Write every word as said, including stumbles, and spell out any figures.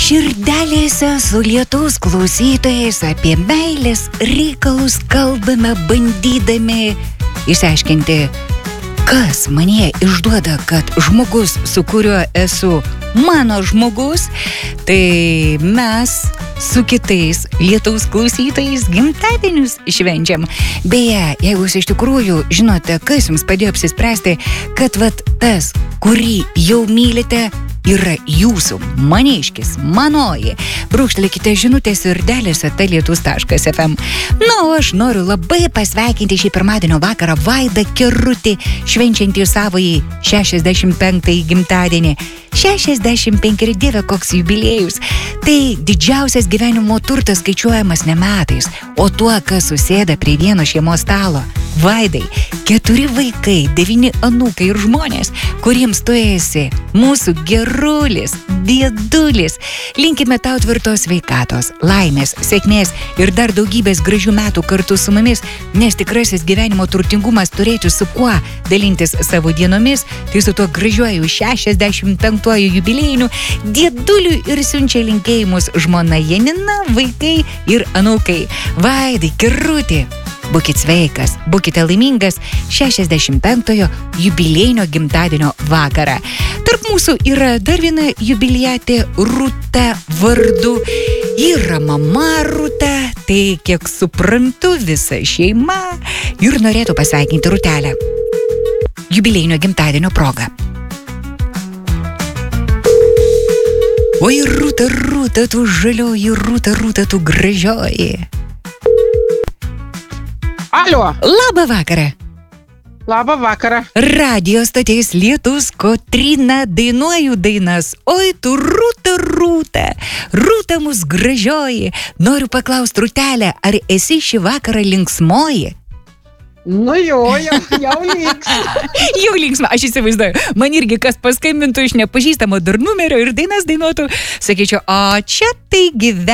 Širdelėse su lietaus klausytojais apie meilės reikalus kalbame, bandydami išsiaiškinti, kas mane išduoda, kad žmogus, su kuriuo esu mano žmogus, tai mes su kitais lietaus klausytojais gimtadienius švenčiam. Beje, jeigu jūs iš tikrųjų žinote, kas jums padėjo apsispręsti, kad vat tas, kurį jau mylite, yra jūsų, maniškis, manoji. Brūkštelėkite žinutės ir dėlėse talietus taškas ef em. Na, o aš noriu labai pasveikinti šį pirmadienio vakarą Vaidą Kerutį, švenčiantį savąjį šešiasdešimt penktąjį gimtadienį. šešiasdešimt penkeri, dieve, koks jubiliejus. Tai didžiausias gyvenimo turtas skaičiuojamas ne metais, o tuo, kas susėda prie vieno šeimos stalo. Vaidai, keturi vaikai, devyni anūkai ir žmonės, kuriems tu esi mūsų gerulis, diedulis. Linkime tau tvirtos sveikatos, laimės, sėkmės ir dar daugybės gražių metų kartu su mumis, nes tikrasis gyvenimo turtingumas turėtų su kuo dalintis savo dienomis, tai su tuo gražiuoju šešiasdešimt penktuoju jubiliejiniu dieduliu ir siunčia linkėjimus žmona Janina, vaikai ir anūkai. Vaidai Keruti, būkit sveikas, būkite laimingas šešiasdešimt penktojo jubiliejinio gimtadienio vakarą. Tarp mūsų yra dar viena jubiliatė Rūta vardu. Yra mama Rūta, tai kiek suprantu visa šeima ir norėtų pasveikinti Rūtelę jubiliejinio gimtadienio proga. Oi, Rūta, Rūta, tu žalioji, Rūta, Rūta, tu gražioji. Alio. Labą vakarą. Labą vakarą. Radio stoties Lietus Kotryna, dainuoju dainas. Oi, tu Rūta, Rūta, Rūta mus gražioji. Noriu paklausti, Rūtelę, ar esi šį vakarą linksmoji? Nu jo, jau, jau linksma. Jau linksma, aš įsivaizduoju. Man irgi kas paskambintų iš nepažįstamo dar numerio ir dainas dainuotų, sakyčiau, o čia tai gyvenimas.